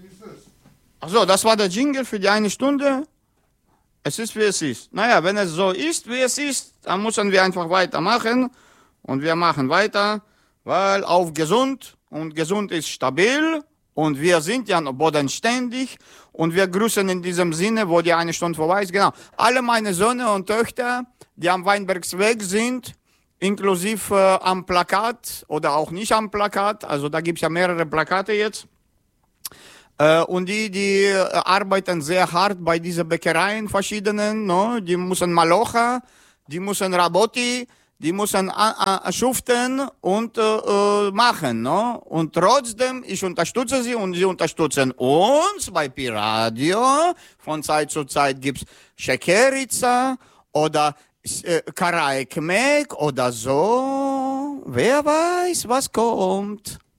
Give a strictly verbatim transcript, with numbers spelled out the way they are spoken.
Ach so, das war der Jingle für die eine Stunde. Es ist, wie es ist. Naja, wenn es so ist, wie es ist, dann müssen wir einfach weitermachen. Und wir machen weiter, weil auf gesund und gesund ist stabil. Und wir sind ja noch bodenständig. Und wir grüßen in diesem Sinne, wo die eine Stunde vorbei ist. Genau. Alle meine Söhne und Töchter, die am Weinbergsweg sind, inklusive äh, am Plakat oder auch nicht am Plakat. Also da gibt's ja mehrere Plakate jetzt. Äh, und die, die äh, arbeiten sehr hart bei diesen Bäckereien verschiedenen. No? Die müssen Malocha, die müssen Raboti, die müssen äh, äh, schuften und äh, äh, machen. No? Und trotzdem, ich unterstütze sie und sie unterstützen uns bei Pi-Radio. Von Zeit zu Zeit gibt's Shekerica oder äh, Karaekmek oder so. Wer weiß, was kommt.